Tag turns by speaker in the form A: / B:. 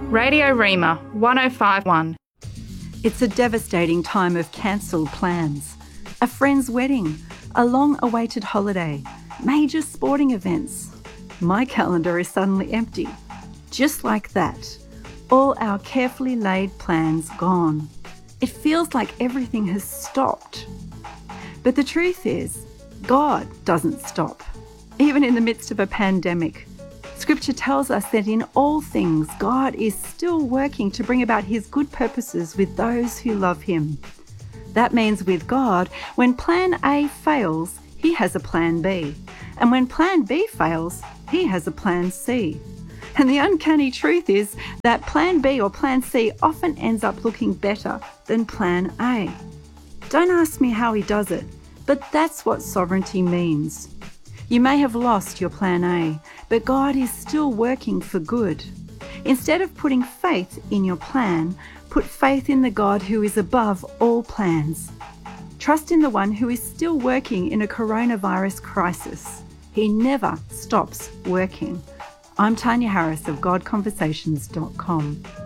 A: Radio Rima 105.1.
B: It's a devastating time of cancelled plans. A friend's wedding, a long-awaited holiday, major sporting events. My calendar is suddenly empty. Just like that, all our carefully laid plans gone. It feels like everything has stopped. But the truth is, God doesn't stop, even in the midst of a pandemic. Scripture tells us that in all things, God is still working to bring about his good purposes with those who love him. That means with God, when plan A fails, he has a plan B. And when plan B fails, he has a plan C. And the uncanny truth is that plan B or plan C often ends up looking better than plan A. Don't ask me how he does it, but that's what sovereignty means. You may have lost your plan A, but God is still working for good. Instead of putting faith in your plan, put faith in the God who is above all plans. Trust in the one who is still working in a coronavirus crisis. He never stops working. I'm Tanya Harris of GodConversations.com.